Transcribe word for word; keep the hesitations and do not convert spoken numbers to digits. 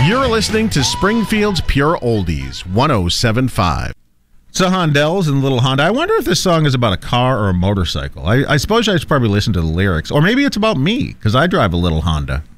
You're listening to Springfield's Pure Oldies, one oh seven point five. It's the Hondells and Little Honda. I wonder if this song is about a car or a motorcycle. I, I suppose I should probably listen to the lyrics. Or maybe it's about me, because I drive a Little Honda.